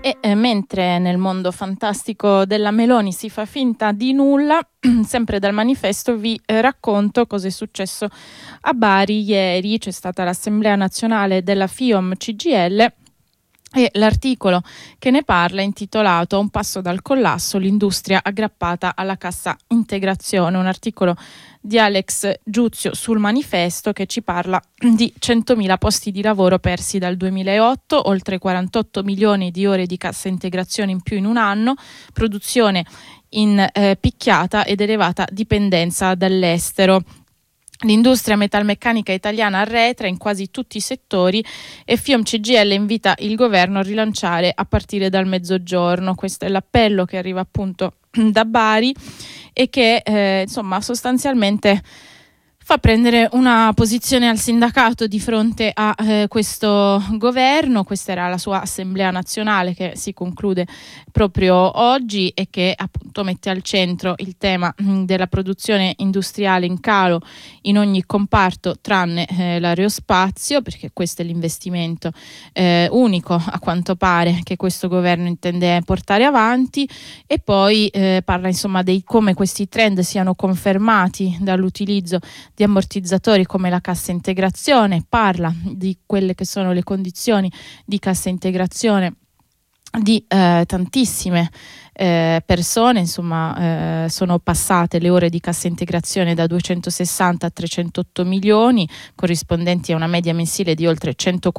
Mentre nel mondo fantastico della Meloni si fa finta di nulla, sempre dal manifesto vi racconto cosa è successo a Bari ieri. C'è stata l'Assemblea Nazionale della FIOM CGIL e l'articolo che ne parla è intitolato "A un passo dal collasso, l'industria aggrappata alla cassa integrazione", un articolo di Alex Giuzio sul manifesto che ci parla di 100.000 posti di lavoro persi dal 2008, oltre 48 milioni di ore di cassa integrazione in più in un anno, produzione in picchiata ed elevata dipendenza dall'estero. L'industria metalmeccanica italiana arretra in quasi tutti i settori e FIOM CGIL invita il governo a rilanciare a partire dal mezzogiorno. Questo è l'appello che arriva appunto da Bari e che sostanzialmente fa prendere una posizione al sindacato di fronte a questo governo. Questa era la sua assemblea nazionale che si conclude proprio oggi e che appunto mette al centro il tema della produzione industriale in calo in ogni comparto tranne l'aerospazio, perché questo è l'investimento unico a quanto pare che questo governo intende portare avanti, e poi parla insomma di come questi trend siano confermati dall'utilizzo di ammortizzatori come la cassa integrazione, parla di quelle che sono le condizioni di cassa integrazione di tantissime persone. Sono passate le ore di cassa integrazione da 260 a 308 milioni, corrispondenti a una media mensile di oltre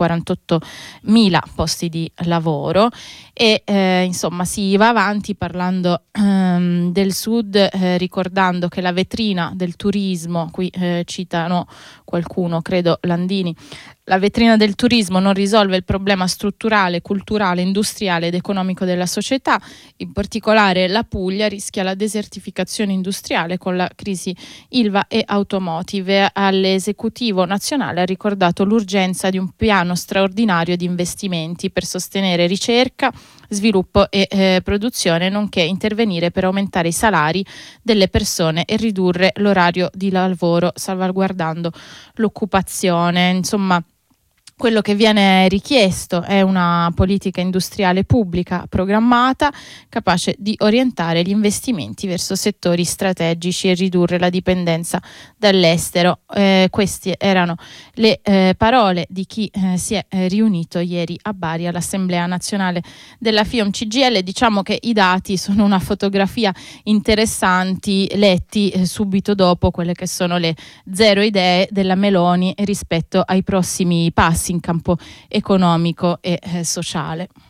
148.000 posti di lavoro, e si va avanti parlando del Sud, ricordando che la vetrina del turismo, qui citano qualcuno, credo Landini, la vetrina del turismo non risolve il problema strutturale, culturale, industriale ed economico della società. In particolare la Puglia rischia la desertificazione industriale con la crisi Ilva e Automotive. All'esecutivo nazionale ha ricordato l'urgenza di un piano straordinario di investimenti per sostenere ricerca, sviluppo e produzione, nonché intervenire per aumentare i salari delle persone e ridurre l'orario di lavoro, salvaguardando l'occupazione. Insomma, quello che viene richiesto è una politica industriale pubblica programmata, capace di orientare gli investimenti verso settori strategici e ridurre la dipendenza dall'estero. Queste erano le parole di chi si è riunito ieri a Bari all'Assemblea Nazionale della FIOM CGIL. Diciamo che i dati sono una fotografia interessanti, letti subito dopo quelle che sono le zero idee della Meloni rispetto ai prossimi passi in campo economico e sociale.